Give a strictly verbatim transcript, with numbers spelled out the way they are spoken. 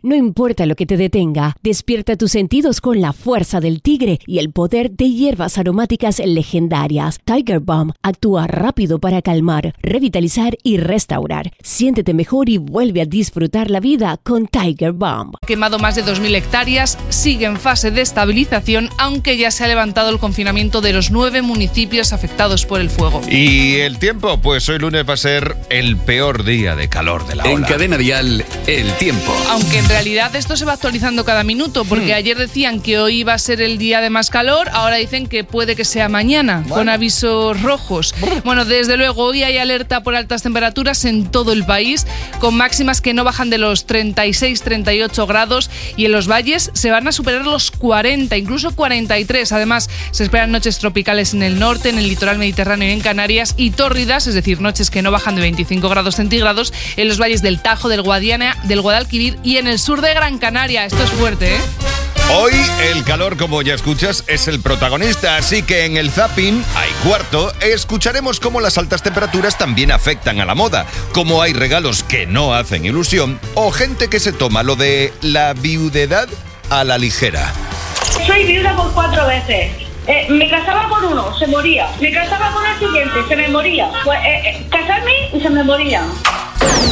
No importa lo que te detenga, despierta tus sentidos con la fuerza del tigre y el poder de hierbas aromáticas legendarias. Tiger Balm actúa rápido para calmar, revitalizar y restaurar. Siéntete mejor y vuelve a disfrutar la vida con Tiger Balm. Quemado más de dos mil hectáreas, sigue en fase de estabilización, aunque ya se ha levantado el confinamiento de los nueve municipios afectados por el fuego. ¿Y el tiempo? Pues hoy lunes va a ser el peor día de calor de la ola. En Cadena Dial, el tiempo. Aunque en realidad esto se va actualizando cada minuto, porque hmm. ayer decían que hoy iba a ser el día de más calor, ahora dicen que puede que sea mañana, bueno. con avisos rojos. Bueno, desde luego hoy hay alerta por altas temperaturas en todo el país, con máximas que no bajan de los treinta y seis a treinta y ocho grados, y en los valles se van a superar los cuarenta, incluso cuarenta y tres. Además, se esperan noches tropicales en el norte, en el litoral mediterráneo y en Canarias, y tórridas, es decir, noches que no bajan de veinticinco grados centígrados en los valles del Tajo, del Guadiana, del Guadalquivir y en el sur de Gran Canaria. Esto es fuerte, ¿eh? Hoy el calor, como ya escuchas, es el protagonista, así que en el Zapping, hay cuarto, escucharemos cómo las altas temperaturas también afectan a la moda, cómo hay regalos que no hacen ilusión o gente que se toma lo de la viudedad a la ligera. Soy viuda por cuatro veces. Eh, me casaba con uno, se moría. Me casaba con el siguiente, se me moría. Pues eh, eh, casarme y se me moría.